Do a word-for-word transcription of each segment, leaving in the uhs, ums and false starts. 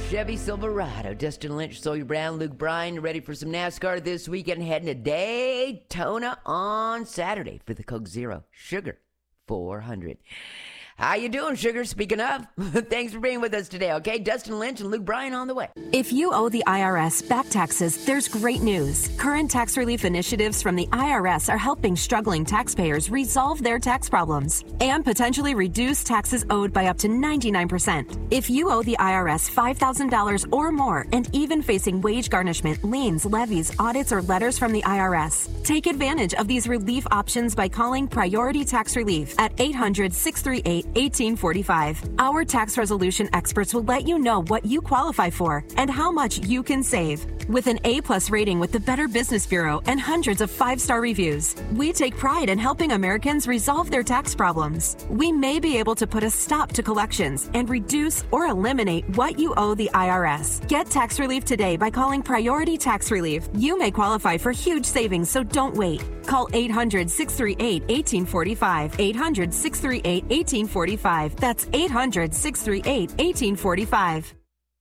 Chevy Silverado. Dustin Lynch, Sawyer Brown, Luke Bryan, ready for some NASCAR this weekend, heading to Daytona on Saturday for the Coke Zero Sugar four hundred. How you doing, Sugar? Speaking of, thanks for being with us today, okay? Dustin Lynch and Luke Bryan on the way. If you owe the I R S back taxes, there's great news. Current tax relief initiatives from the I R S are helping struggling taxpayers resolve their tax problems and potentially reduce taxes owed by up to ninety-nine percent. If you owe the I R S five thousand dollars or more and even facing wage garnishment, liens, levies, audits, or letters from the I R S, take advantage of these relief options by calling Priority Tax Relief at eight hundred, six three eight, eighteen forty-five. Our tax resolution experts will let you know what you qualify for and how much you can save. With an A-plus rating with the Better Business Bureau and hundreds of five-star reviews, we take pride in helping Americans resolve their tax problems. We may be able to put a stop to collections and reduce or eliminate what you owe the I R S. Get tax relief today by calling Priority Tax Relief. You may qualify for huge savings, so don't wait. Call eight hundred, six three eight, eighteen forty-five. eight hundred, six three eight, eighteen forty-five. That's eight hundred, six three eight, eighteen forty-five.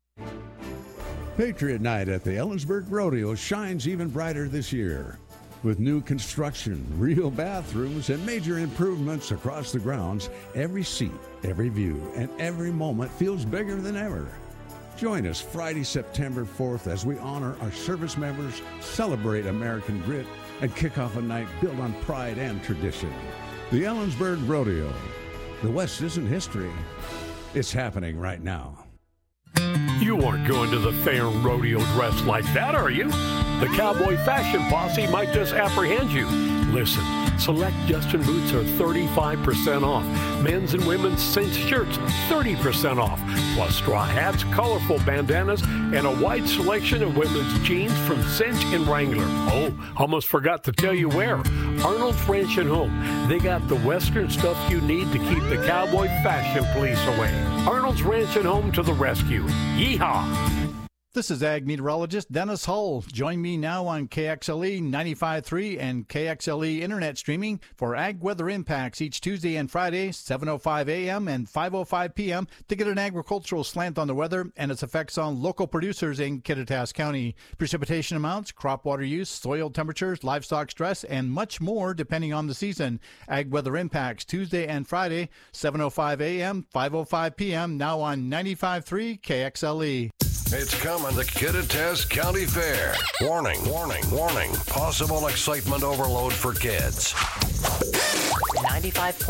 Patriot Night at the Ellensburg Rodeo shines even brighter this year. With new construction, real bathrooms, and major improvements across the grounds, every seat, every view, and every moment feels bigger than ever. Join us Friday, September fourth as we honor our service members, celebrate American grit, and kick off a night built on pride and tradition. The Ellensburg Rodeo. The West isn't history. It's happening right now. You aren't going to the fair rodeo dressed like that, are you? The Cowboy Fashion Posse might just apprehend you. Listen, select Justin boots are thirty-five percent off. Men's and women's cinch shirts, thirty percent off. Plus straw hats, colorful bandanas, and a wide selection of women's jeans from Cinch and Wrangler. Oh, almost forgot to tell you where. Arnold's Ranch and Home. They got the Western stuff you need to keep the cowboy fashion police away. Arnold's Ranch and Home to the rescue. Yeehaw! This is Ag Meteorologist Dennis Hull. Join me now on K X L E ninety-five point three and K X L E Internet Streaming for Ag Weather Impacts each Tuesday and Friday, seven oh five a.m. and five oh five p.m. to get an agricultural slant on the weather and its effects on local producers in Kittitas County. Precipitation amounts, crop water use, soil temperatures, livestock stress, and much more depending on the season. Ag Weather Impacts Tuesday and Friday, seven oh five a.m., five oh five p.m. now on ninety-five point three K X L E. It's coming to Kittitas County Fair. Warning, warning, warning. Possible excitement overload for kids. ninety-five